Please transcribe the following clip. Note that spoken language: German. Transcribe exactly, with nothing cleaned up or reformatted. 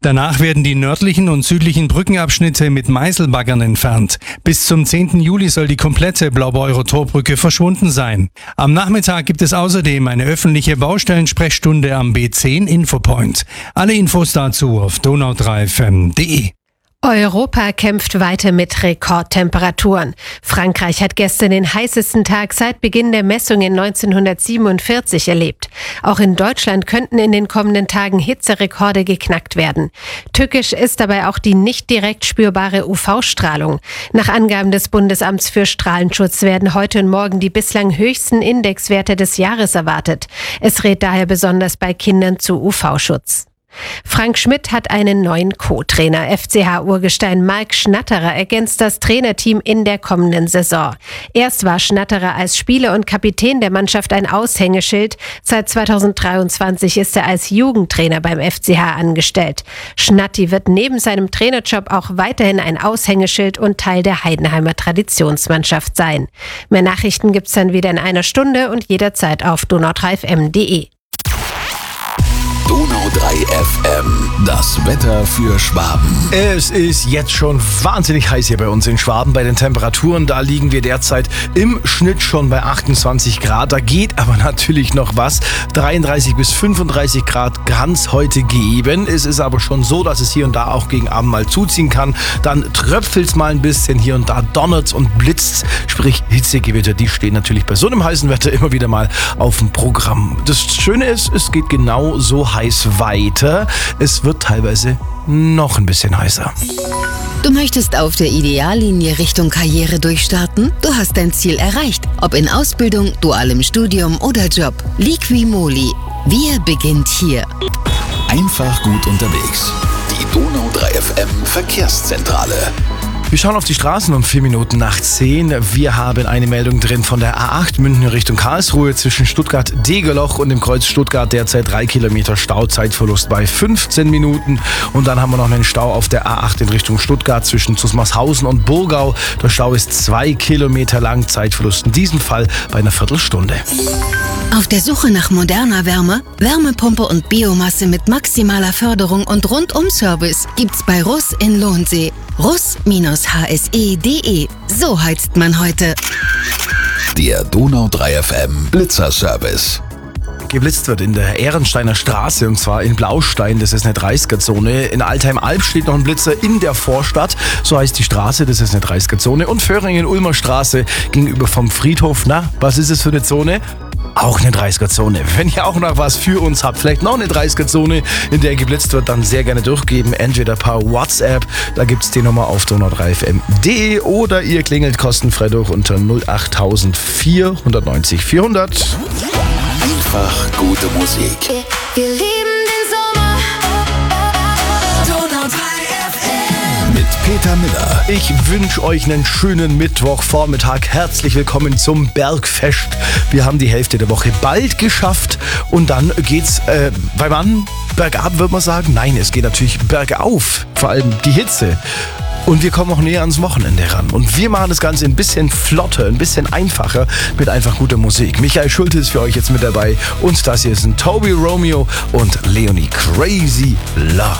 Danach werden die nördlichen und südlichen Brückenabschnitte mit Meißelbaggern entfernt. Bis zum zehnten Juli soll die komplette Blaubeurer-Torbrücke verschwunden sein. Am Nachmittag gibt es außerdem eine öffentliche Baustellensprechstunde am B zehn Infopoint. Alle Infos dazu auf donau drei F M punkt de. Europa kämpft weiter mit Rekordtemperaturen. Frankreich hat gestern den heißesten Tag seit Beginn der Messungen neunzehnhundertsiebenundvierzig erlebt. Auch in Deutschland könnten in den kommenden Tagen Hitzerekorde geknackt werden. Tückisch ist dabei auch die nicht direkt spürbare U V-Strahlung. Nach Angaben des Bundesamts für Strahlenschutz werden heute und morgen die bislang höchsten Indexwerte des Jahres erwartet. Es rät daher besonders bei Kindern zu U V-Schutz. Frank Schmidt hat einen neuen Co-Trainer. F C H-Urgestein Marc Schnatterer ergänzt das Trainerteam in der kommenden Saison. Erst war Schnatterer als Spieler und Kapitän der Mannschaft ein Aushängeschild. Seit zweitausenddreiundzwanzig ist er als Jugendtrainer beim F C H angestellt. Schnatti wird neben seinem Trainerjob auch weiterhin ein Aushängeschild und Teil der Heidenheimer Traditionsmannschaft sein. Mehr Nachrichten gibt's dann wieder in einer Stunde und jederzeit auf donau drei F M punkt de. Donau drei F M, das Wetter für Schwaben. Es ist jetzt schon wahnsinnig heiß hier bei uns in Schwaben. Bei den Temperaturen, da liegen wir derzeit im Schnitt schon bei achtundzwanzig Grad. Da geht aber natürlich noch was. dreiunddreißig bis fünfunddreißig Grad kann es heute geben. Es ist aber schon so, dass es hier und da auch gegen Abend mal zuziehen kann. Dann tröpfelt es mal ein bisschen, hier und da donnert und blitzt. Sprich, Hitzegewitter, die stehen natürlich bei so einem heißen Wetter immer wieder mal auf dem Programm. Das Schöne ist, es geht genau so heiß weiter. Es wird teilweise noch ein bisschen heißer. Du möchtest auf der Ideallinie Richtung Karriere durchstarten? Du hast dein Ziel erreicht. Ob in Ausbildung, dualem Studium oder Job. Liqui-Moly. Wir beginnt hier. Einfach gut unterwegs. Die Donau drei F M Verkehrszentrale. Wir schauen auf die Straßen um vier Minuten nach zehn. Wir haben eine Meldung drin von der A acht München Richtung Karlsruhe zwischen Stuttgart-Degerloch und dem Kreuz Stuttgart. Derzeit drei Kilometer Stau, Zeitverlust bei fünfzehn Minuten. Und dann haben wir noch einen Stau auf der A acht in Richtung Stuttgart zwischen Zusmarshausen und Burgau. Der Stau ist zwei Kilometer lang, Zeitverlust in diesem Fall bei einer Viertelstunde. Auf der Suche nach moderner Wärme, Wärmepumpe und Biomasse mit maximaler Förderung und Rundum-Service gibt's bei Russ in Lohnsee. russ H S E punkt de. So heizt man heute. Der Donau drei F M Blitzerservice. Geblitzt wird in der Ehrensteiner Straße und zwar in Blaustein, das ist eine dreißiger-Zone. In Altheim-Alb steht noch ein Blitzer in der Vorstadt, so heißt die Straße, das ist eine dreißiger-Zone. Und Föhringen-Ulmer Straße gegenüber vom Friedhof, na, was ist es für eine Zone? Auch eine dreißiger-Zone. Wenn ihr auch noch was für uns habt, vielleicht noch eine dreißiger-Zone, in der geblitzt wird, dann sehr gerne durchgeben. Entweder per WhatsApp, da gibt's die Nummer auf donau drei F M punkt de oder ihr klingelt kostenfrei durch unter null acht vier neun null vier hundert. Einfach gute Musik. Wir lieben den Sommer. Donau drei F M. Mit Peter Miller. Ich wünsche euch einen schönen Mittwochvormittag. Herzlich willkommen zum Bergfest. Wir haben die Hälfte der Woche bald geschafft und dann geht's äh, beim Mann bergab, würde man sagen. Nein, es geht natürlich bergauf. Vor allem die Hitze. Und wir kommen auch näher ans Wochenende ran. Und wir machen das Ganze ein bisschen flotter, ein bisschen einfacher mit einfach guter Musik. Michael Schulte ist für euch jetzt mit dabei. Und das hier sind Toby Romeo und Leonie Crazy Love.